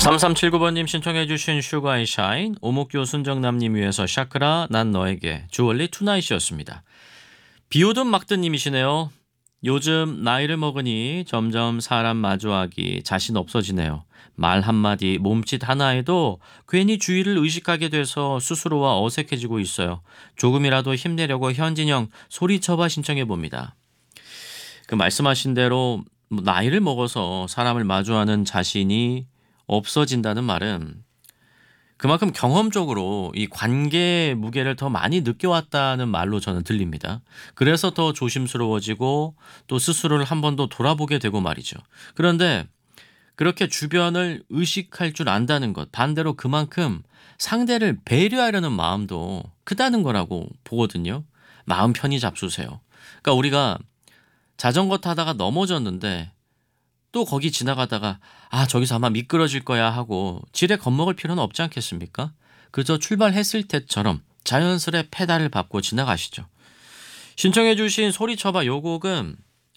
3379번님 신청해 주신 슈가 앤 샤인, 오목교 순정남님 위해서 샤크라 난 너에게, 주얼리 투나잇이었습니다. 비오든 막든님이시네요. 요즘 나이를 먹으니 점점 사람 마주하기 자신 없어지네요. 말 한마디, 몸짓 하나에도 괜히 주위를 의식하게 돼서 스스로와 어색해지고 있어요. 조금이라도 힘내려고 현진영 소리쳐봐 신청해 봅니다. 그 말씀하신 대로 나이를 먹어서 사람을 마주하는 자신이 없어진다는 말은 그만큼 경험적으로 이 관계의 무게를 더 많이 느껴왔다는 말로 저는 들립니다. 그래서 더 조심스러워지고 또 스스로를 한 번 더 돌아보게 되고 말이죠. 그런데 그렇게 주변을 의식할 줄 안다는 것, 반대로 그만큼 상대를 배려하려는 마음도 크다는 거라고 보거든요. 마음 편히 잡수세요. 그러니까 우리가 자전거 타다가 넘어졌는데 또 거기 지나가다가 저기서 아마 미끄러질 거야 하고 지레 겁먹을 필요는 없지 않겠습니까? 그저 출발했을 때처럼 자연스레 페달을 밟고 지나가시죠. 신청해 주신 소리쳐봐 요 곡은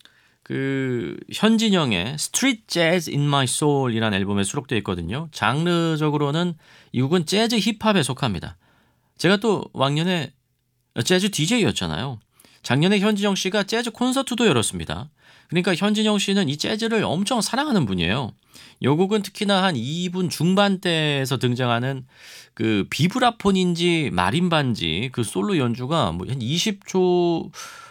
그 현진영의 Street Jazz in My Soul이라는 앨범에 수록되어 있거든요. 장르적으로는 이 곡은 재즈 힙합에 속합니다. 제가 또 왕년에 재즈 DJ였잖아요. 작년에 현진영 씨가 재즈 콘서트도 열었습니다. 그러니까 현진영 씨는 이 재즈를 엄청 사랑하는 분이에요. 이 곡은 특히나 한 2분 중반대에서 등장하는 그 비브라폰인지 마림반지 그 솔로 연주가 뭐 한 20초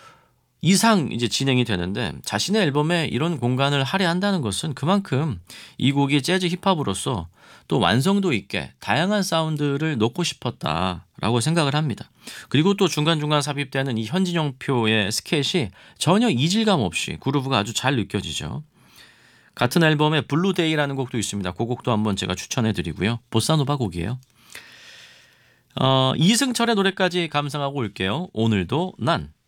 이상 이제 진행이 되는데 자신의 앨범에 이런 공간을 할애한다는 것은 그만큼 이 곡이 재즈 힙합으로서 또 완성도 있게 다양한 사운드를 넣고 싶었다라고 생각을 합니다. 그리고 또 중간중간 삽입되는 이 현진영 표의 스케치 전혀 이질감 없이 그루브가 아주 잘 느껴지죠. 같은 앨범에 블루데이라는 곡도 있습니다. 그 곡도 한번 제가 추천해 드리고요. 보사노바 곡이에요. 이승철의 노래까지 감상하고 올게요. 오늘도 난.